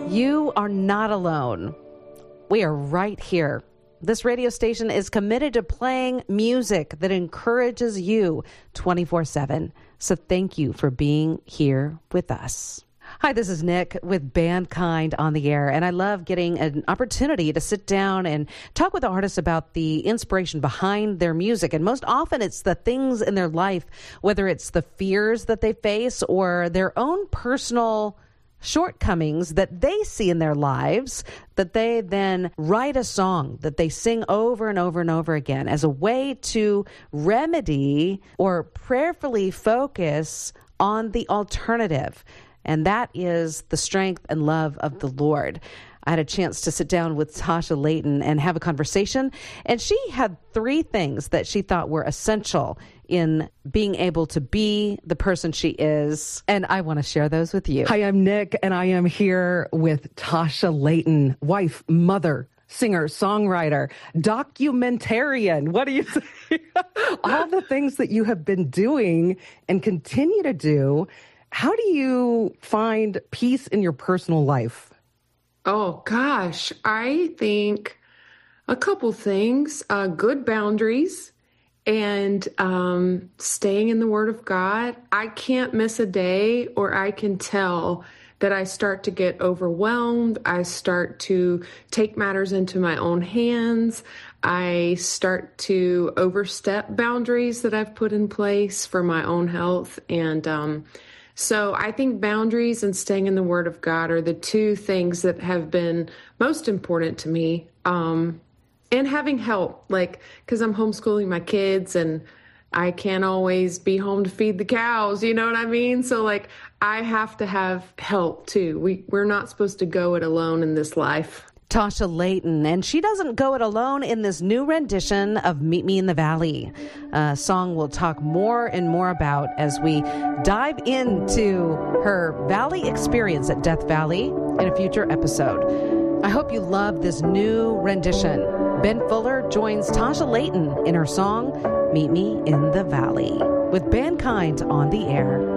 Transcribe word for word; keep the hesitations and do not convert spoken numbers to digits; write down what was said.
You are not alone. We are right here. This radio station is committed to playing music that encourages you twenty-four seven. So thank you for being here with us. Hi, this is Nick with Bandkind on the Air, and I love getting an opportunity to sit down and talk with artists about the inspiration behind their music. And most often it's the things in their life, whether it's the fears that they face or their own personal shortcomings that they see in their lives, that they then write a song that they sing over and over and over again as a way to remedy or prayerfully focus on the alternative. And that is the strength and love of the Lord. I had a chance to sit down with Tasha Layton and have a conversation, and she had three things that she thought were essential in being able to be the person she is, and I want to share those with you. Hi, I'm Nick, and I am here with Tasha Layton, wife, mother, singer, songwriter, documentarian. What do you say? All the things that you have been doing and continue to do. How do you find peace in your personal life? Oh, gosh, I think a couple things. Uh, good boundaries and um, staying in the Word of God. I can't miss a day, or I can tell that I start to get overwhelmed. I start to take matters into my own hands. I start to overstep boundaries that I've put in place for my own health. And um So I think boundaries and staying in the Word of God are the two things that have been most important to me. Um, and having help, like, because I'm homeschooling my kids and I can't always be home to feed the cows, you know what I mean? So, like, I have to have help, too. We, we're not supposed to go it alone in this life. Tasha Layton, and she doesn't go it alone in this new rendition of Meet Me in the Valley, a song we'll talk more and more about as we dive into her Valley experience at Death Valley in a future episode. I hope you love this new rendition. Ben Fuller joins Tasha Layton in her song Meet Me in the Valley with Bandkind on the Air.